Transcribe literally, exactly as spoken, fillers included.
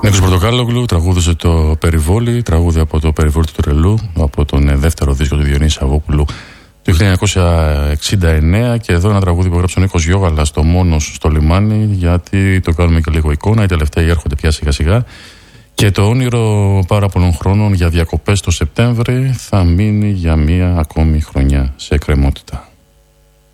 Νίκος Πορτοκάλογλου τραγούδησε το Περιβόλι, τραγούδι από το Περιβόλι του Τρελού, από τον δεύτερο δίσκο του Διονύση Σαββόπουλου του χίλια εννιακόσια εξήντα εννέα. Και εδώ ένα τραγούδι που έγραψε ο Νίκος Γιώγαλας, το Μόνος στο λιμάνι, γιατί το κάνουμε και λίγο εικόνα. Οι τελευταίοι έρχονται πια σιγά σιγά. Και το όνειρο πάρα πολλών χρόνων για διακοπές το Σεπτέμβρη θα μείνει για μία ακόμη χρονιά σε εκκρεμότητα.